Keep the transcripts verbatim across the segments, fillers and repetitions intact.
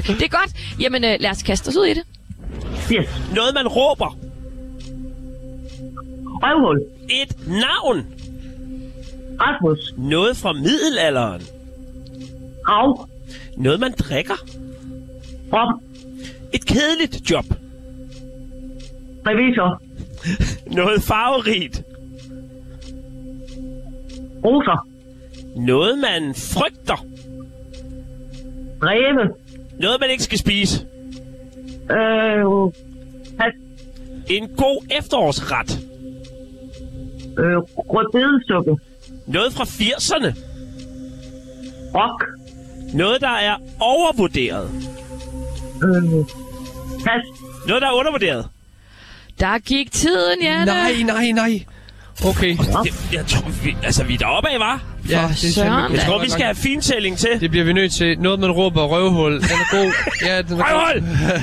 Det er godt. Jamen, øh, lad os kaste os ud i det. Yes. Noget, man råber. Røvhul. Et navn. Rasmus. Noget fra middelalderen. Rav. Noget, man drikker. Rom. Et kedeligt job. Revisor. Noget farverigt. Roser. Noget, man frygter. Ræve. Noget, man ikke skal spise. Øh... Pas. En god efterårsret. Øh... Rødbedesuppe. Noget fra firserne. Rock. Noget, der er overvurderet. Øh... Pas. Noget, der er undervurderet. Der gik tiden, Janne. Nej, nej, nej. Okay. Det, jeg tror, vi, altså, vi er deroppe af, var? Ja, det er søren simpelthen- Jeg tror, vi skal have fintælling til. Det bliver vi nødt til. Noget, man råber røvhul. Den er god. Ja, den er Røvhul!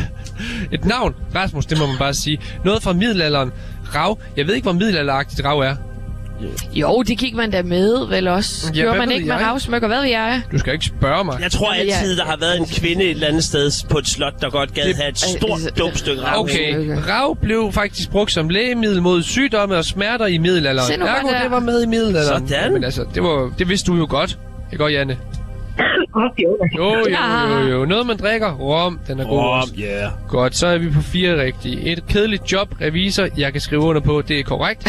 Et navn. Rasmus, det må man bare sige. Noget fra middelalderen. Rav. Jeg ved ikke, hvor middelalderagtigt rav er. Jo, det gik man da med, vel også. Ja, Gjorde hvad man ved ikke med jeg? ravsmykker? Hvad ved jeg? Du skal ikke spørge mig. Jeg tror Jamen, jeg- altid, der har været en kvinde et eller andet sted på et slot, der godt gad Det- have et stort, Altså, dumt stykke rav. Okay, rav blev faktisk brugt som lægemiddel mod sygdomme og smerter i middelalderen. Se nu, Ergo, hvad der- det var med i middelalderen. Sådan. Men altså, det, var, det vidste du jo godt. Ikke godt, Janne? Okay. Jo, jo, jo, jo. Noget, man drikker. Rom, den er god. Rom, også. ja. Yeah. Godt, så er vi på fire rigtige. Et kedeligt job, revisor. Jeg kan skrive under på, det er korrekt.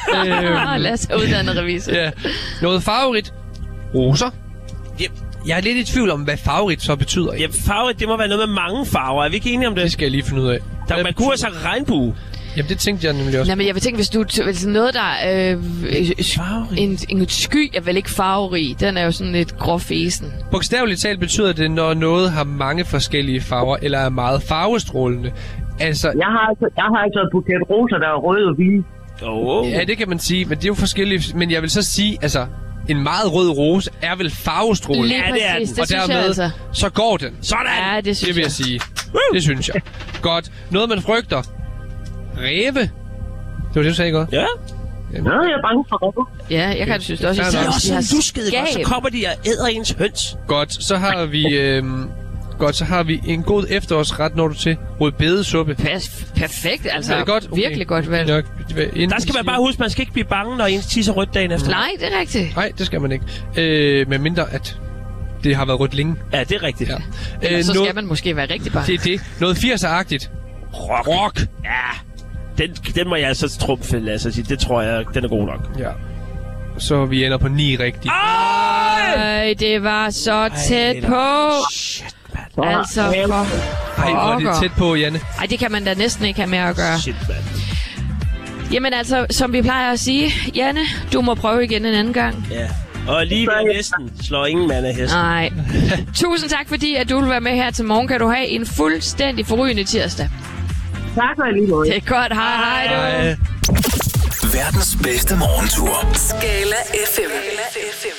Ah, lad os have uddannet revisor. Ja. Noget favorit. Roser. Yep. Jeg er lidt i tvivl om, hvad favorit så betyder. Ja, farve, det må være noget med mange farver. Er vi ikke enige om Det det? skal jeg lige finde ud af. Der, Hvad man kunne have sagt regnbue. Jamen, det tænkte jeg nemlig også. Nej, men jeg vil tænke, hvis du t- hvis noget, der er øh, Farverig. en, en sky, er vel ikke farverig. Den er jo sådan lidt gråfesen. Bogstaveligt talt betyder det, når noget har mange forskellige farver, eller er meget farvestrålende. Altså, Jeg har altså, jeg har altså et buket roser, der er røde og hvide. Oh. ja, det kan man sige, men det er jo forskelligt. Men jeg vil så sige, altså, en meget rød rose er vel farvestrålende. Lige Ja, det er præcis, den. det Og synes jeg dermed, altså. så går den. Sådan! Ja, det synes Det vil jeg sige. Det synes jeg. Godt. Noget, man frygter. Ræve. Det var det, du sagde, ikke godt? Ja. Nå, jeg er bange for røver. Ja, jeg kan synes det også. Fair især, nok. hvis Det er de også har en luskede, ikke? Så skab. kommer de og æder ens høns. Godt, så har vi... Øhm, godt, så har vi en god efterårsret, når du til rødbedesuppe. Pas- perfekt, altså. Er det godt? Okay. Virkelig godt valg. Nok, Der skal man bare huske, man skal ikke blive bange, når ens tisser rødt dagen efter. Nej, det er rigtigt. Nej, det skal man ikke. Øh, med mindre, at det har været rødt længe. Ja, det er rigtigt. Ja. Ellers så noget, skal man måske være rigtig bange. Det er det. Noget firser-agtigt. Rock. Rock. Ja. Den, den må jeg altså trumfe, lad os sige. Det tror jeg, den er god nok. Ja. Så vi ender på ni rigtigt. Ej, det var så tæt på. Shit, mand. Altså, for... Ej, hvor er det pokker. tæt på, Janne. Ej, det kan man da næsten ikke have med at gøre. Shit, mand. Jamen altså, som vi plejer at sige, Janne, du må prøve igen en anden gang. Ja. Og alligevel næsten slår ingen mand af hesten. Nej. Tusind tak, fordi at du vil være med her til morgen. Kan du have en fuldstændig forrygende tirsdag. Tak for lige måde. Det er godt. Hej, hej du. Ej. Verdens bedste morgentur. Skala F M.